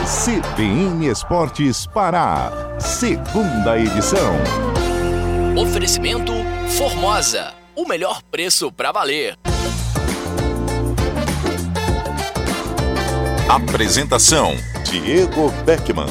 CBN Esportes Pará, segunda edição. Oferecimento Formosa, o melhor preço para valer. Apresentação: Diego Beckman.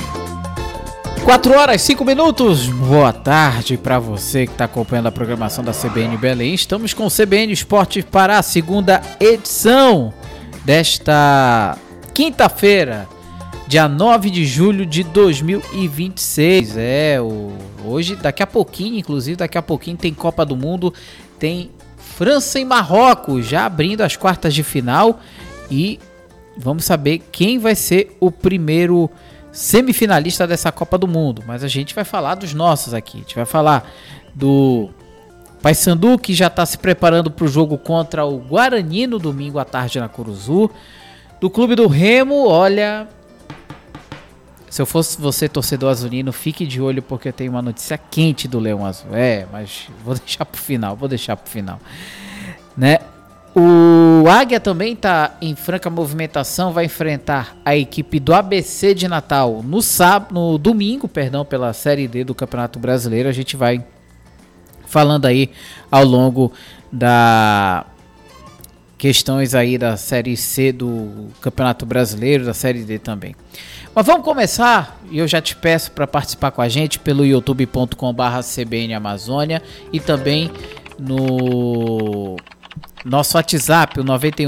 4h05. Boa tarde para você que está acompanhando a programação da CBN Belém. Estamos com o CBN Esportes Pará, segunda edição desta quinta-feira, dia 9 de julho de 2026. Hoje, daqui a pouquinho tem Copa do Mundo, tem França e Marrocos já abrindo as quartas de final e vamos saber quem vai ser o primeiro semifinalista dessa Copa do Mundo. Mas a gente vai falar dos nossos aqui. A gente vai falar do Paysandu, que já está se preparando para o jogo contra o Guarani no domingo à tarde na Curuzu. Do Clube do Remo, olha, se eu fosse você, torcedor azulino, fique de olho porque eu tenho uma notícia quente do Leão Azul. Mas vou deixar pro final, né? O Águia também está em franca movimentação, vai enfrentar a equipe do ABC de Natal no domingo, pela Série D do Campeonato Brasileiro. A gente vai falando aí ao longo da questões aí da Série C do Campeonato Brasileiro, da Série D também. Mas vamos começar, e eu já te peço para participar com a gente pelo youtube.com/CBN Amazônia e também no nosso WhatsApp, o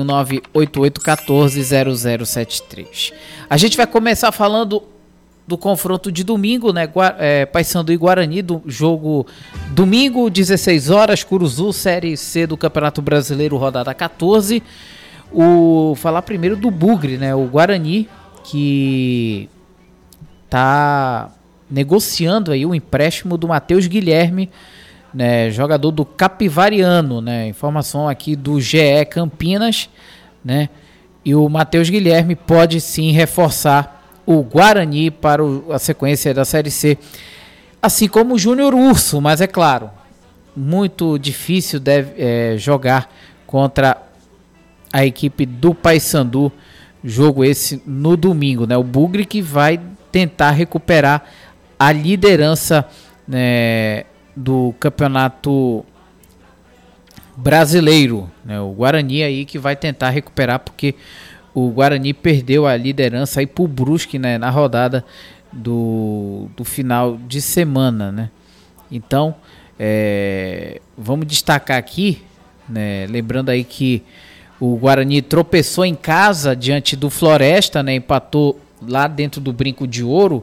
91988140073. A gente vai começar falando do confronto de domingo, né? Paysandu e Guarani, do jogo domingo, 16 horas, Curuzu, Série C do Campeonato Brasileiro, rodada 14. Falar primeiro do Bugre, né? O Guarani, que tá negociando aí o empréstimo do Matheus Guilherme, né, jogador do Capivariano, né, informação aqui do GE Campinas, né, e o Matheus Guilherme pode sim reforçar o Guarani para a sequência da Série C, assim como o Júnior Urso, mas é claro, muito difícil jogar contra a equipe do Paysandu, jogo esse no domingo, né, o Bugre que vai tentar recuperar a liderança, né, do Campeonato Brasileiro, né? O Guarani aí que vai tentar recuperar, porque o Guarani perdeu a liderança aí pro Brusque, né, na rodada do final de semana, né? Então, vamos destacar aqui, né, lembrando aí que o Guarani tropeçou em casa diante do Floresta, né, empatou lá dentro do Brinco de Ouro.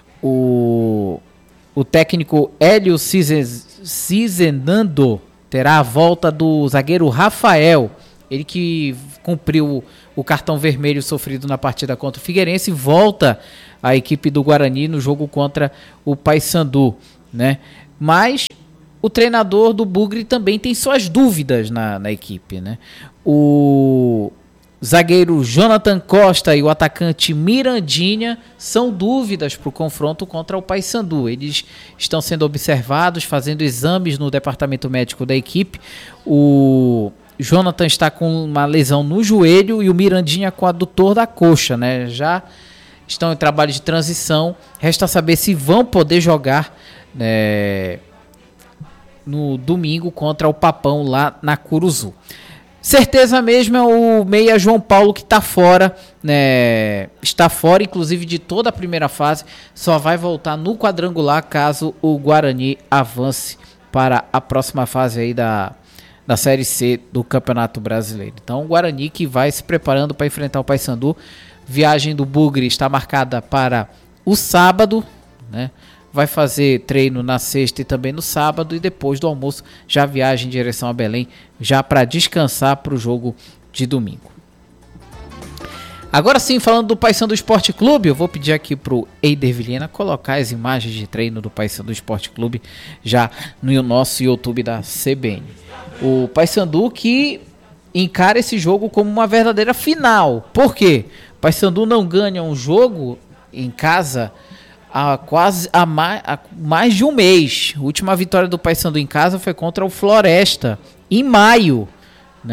O técnico Hélio Cizenando terá a volta do zagueiro Rafael, ele que cumpriu o cartão vermelho sofrido na partida contra o Figueirense, volta à equipe do Guarani no jogo contra o Paysandu, né? Mas o treinador do Bugre também tem suas dúvidas na equipe, né? O zagueiro Jonathan Costa e o atacante Mirandinha são dúvidas para o confronto contra o Paysandu. Eles estão sendo observados, fazendo exames no departamento médico da equipe. O Jonathan está com uma lesão no joelho e o Mirandinha com o adutor da coxa, né? Já estão em trabalho de transição. Resta saber se vão poder jogar, né, no domingo contra o Papão lá na Curuzu. Certeza mesmo é o meia João Paulo, que está fora, né? Está fora, inclusive, de toda a primeira fase. Só vai voltar no quadrangular caso o Guarani avance para a próxima fase aí da Série C do Campeonato Brasileiro. Então, o Guarani que vai se preparando para enfrentar o Paysandu. Viagem do Bugre está marcada para o sábado, né? Vai fazer treino na sexta e também no sábado, e depois do almoço já viaja em direção a Belém, já para descansar para o jogo de domingo. Agora sim, falando do Paysandu Esporte Clube, eu vou pedir aqui para o Eider Vilhena colocar as imagens de treino do Paysandu Esporte Clube já no nosso YouTube da CBN. O Paysandu que encara esse jogo como uma verdadeira final. Por quê? O Paysandu não ganha um jogo em casa há mais de um mês. A última vitória do Paysandu em casa foi contra o Floresta, em maio, né?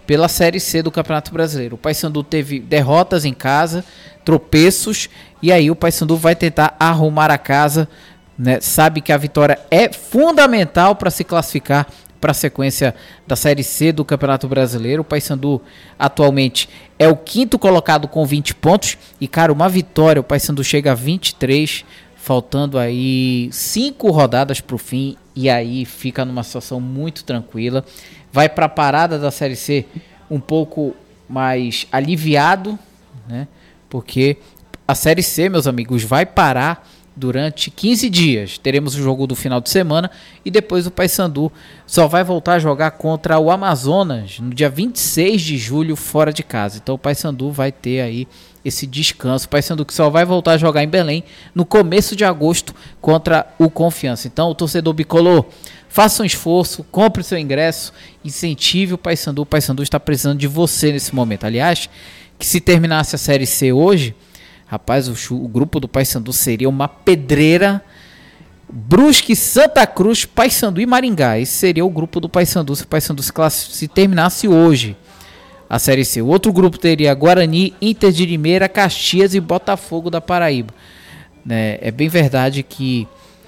pela Série C do Campeonato Brasileiro. O Paysandu teve derrotas em casa, tropeços, e aí o Paysandu vai tentar arrumar a casa, né? Sabe que a vitória é fundamental para se classificar para a sequência da Série C do Campeonato Brasileiro. O Paysandu atualmente é o 5º colocado com 20 pontos. E, cara, uma vitória, o Paysandu chega a 23, faltando aí 5 rodadas para o fim. E aí fica numa situação muito tranquila. Vai para a parada da Série C um pouco mais aliviado, né? Porque a Série C, meus amigos, vai parar durante 15 dias. Teremos o jogo do final de semana e depois o Paysandu só vai voltar a jogar contra o Amazonas no dia 26 de julho fora de casa. Então o Paysandu vai ter aí esse descanso. O Paysandu que só vai voltar a jogar em Belém no começo de agosto contra o Confiança. Então o torcedor bicolor, faça um esforço, compre o seu ingresso, incentive o Paysandu. O Paysandu está precisando de você nesse momento. Aliás, que se terminasse a Série C hoje, rapaz, o grupo do Paysandu seria uma pedreira. Brusque, Santa Cruz, Paysandu e Maringá. Esse seria o grupo do Paysandu se o Paysandu se terminasse hoje a Série C. O outro grupo teria Guarani, Inter de Limeira, Caxias e Botafogo da Paraíba. É bem verdade que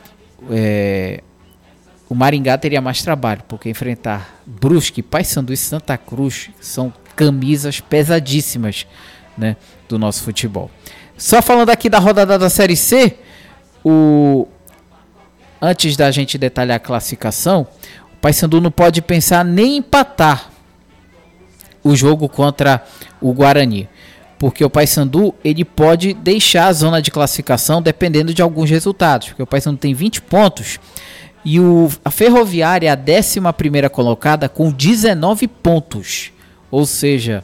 o Maringá teria mais trabalho, porque enfrentar Brusque, Paysandu e Santa Cruz são camisas pesadíssimas, né, do nosso futebol. Só falando aqui da rodada da Série C, antes da gente detalhar a classificação, o Paysandu não pode pensar nem em empatar o jogo contra o Guarani, porque o Paysandu ele pode deixar a zona de classificação dependendo de alguns resultados, porque o Paysandu tem 20 pontos e a Ferroviária é a 11ª colocada com 19 pontos, ou seja,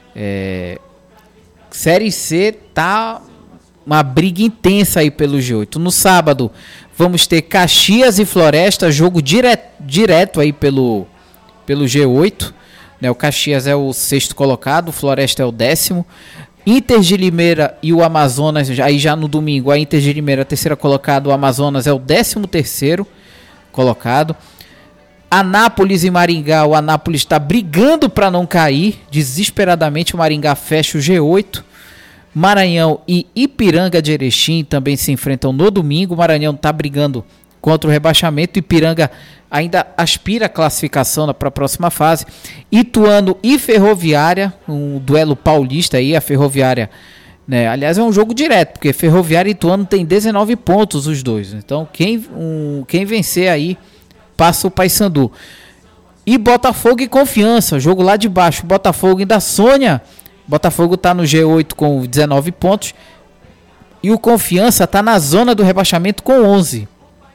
Série C tá uma briga intensa aí pelo G8. No sábado vamos ter Caxias e Floresta, jogo direto aí pelo G8, né? O Caxias é o 6º colocado, o Floresta é o 10º. Inter de Limeira e o Amazonas, aí já no domingo, a Inter de Limeira é a 3ª colocada, o Amazonas é o 13º colocado. Anápolis e Maringá, o Anápolis está brigando para não cair, desesperadamente o Maringá fecha o G8. Maranhão e Ipiranga de Erechim também se enfrentam no domingo. O Maranhão está brigando contra o rebaixamento. Ipiranga ainda aspira a classificação para a próxima fase. Ituano e Ferroviária, um duelo paulista aí. A Ferroviária, né, aliás, é um jogo direto, porque Ferroviária e Ituano tem 19 pontos os dois. Então quem vencer aí passa o Paysandu. E Botafogo e Confiança, jogo lá de baixo. Botafogo ainda sonha. Botafogo está no G8 com 19 pontos. E o Confiança está na zona do rebaixamento com 11.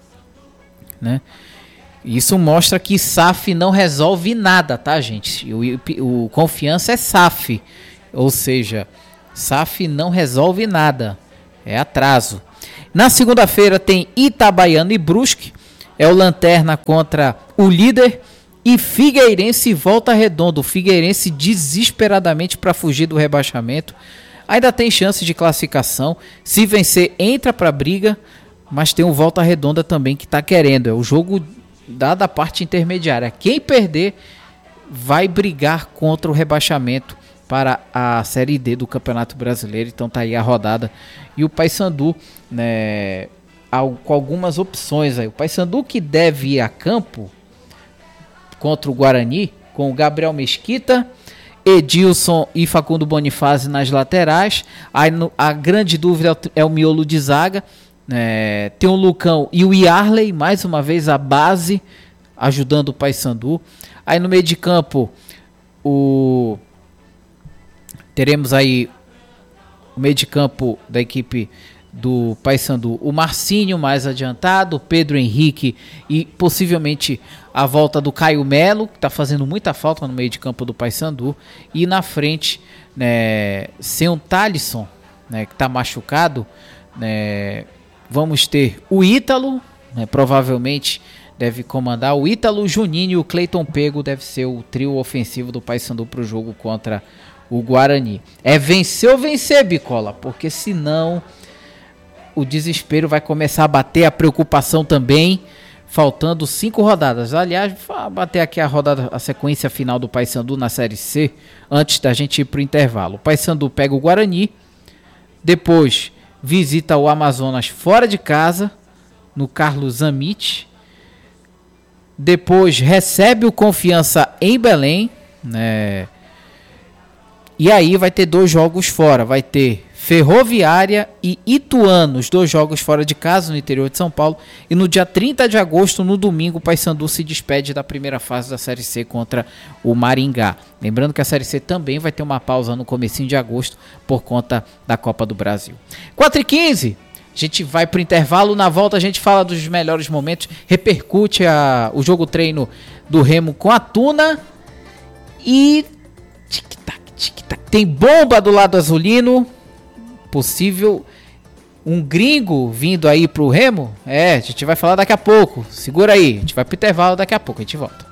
Né? Isso mostra que SAF não resolve nada, tá, gente? O Confiança é SAF. Ou seja, SAF não resolve nada. É atraso. Na segunda-feira tem Itabaiana e Brusque. É o Lanterna contra o líder. E Figueirense e Volta Redonda. O Figueirense desesperadamente para fugir do rebaixamento. Ainda tem chance de classificação. Se vencer, entra para a briga. Mas tem o Volta Redonda também que está querendo. É o jogo da parte intermediária. Quem perder vai brigar contra o rebaixamento para a Série D do Campeonato Brasileiro. Então tá aí a rodada. E o Paysandu, né, com algumas opções aí. O Paysandu que deve ir a campo contra o Guarani, com o Gabriel Mesquita, Edilson e Facundo Bonifazzi nas laterais. Aí a grande dúvida é o miolo de zaga. Tem o Lucão e o Yarley, mais uma vez a base, ajudando o Paysandu. Aí no meio de campo, teremos aí o meio de campo da equipe do Paysandu, o Marcinho mais adiantado, o Pedro Henrique e possivelmente a volta do Caio Melo, que está fazendo muita falta no meio de campo do Paysandu. E na frente, né, sem o Thalisson, né, que está machucado, né, vamos ter o Ítalo, né, provavelmente deve comandar. O Ítalo, o Juninho e o Cleiton Pego deve ser o trio ofensivo do Paysandu para o jogo contra o Guarani. É vencer ou vencer, Bicola, porque senão o desespero vai começar a bater, a preocupação também. faltando 5 rodadas. Aliás, vou bater aqui a sequência final do Paysandu na Série C, antes da gente ir para o intervalo. O Paysandu pega o Guarani, depois visita o Amazonas fora de casa, no Carlos Amit, depois recebe o Confiança em Belém, né? E aí vai ter 2 jogos fora, vai ter Ferroviária e Ituano, os 2 jogos fora de casa no interior de São Paulo. E no dia 30 de agosto, no domingo, o Paysandu se despede da primeira fase da Série C contra o Maringá. Lembrando que a Série C também vai ter uma pausa no comecinho de agosto por conta da Copa do Brasil. 4h15, a gente vai para o intervalo. Na volta a gente fala dos melhores momentos, repercute o jogo treino do Remo com a Tuna e tic-tac, tic-tac. Tem bomba do lado azulino. Possível um gringo vindo aí pro Remo? A gente vai falar daqui a pouco. Segura aí, a gente vai pro intervalo, daqui a pouco a gente volta.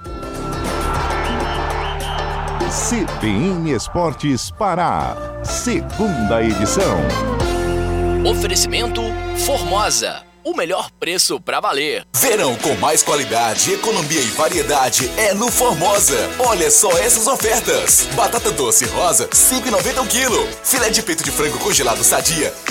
CBN Esportes Pará, segunda edição. Oferecimento Formosa, o melhor preço pra valer. Verão com mais qualidade, economia e variedade é no Formosa. Olha só essas ofertas: batata doce rosa, R$ 5,90 o quilo. Filé de peito de frango congelado Sadia,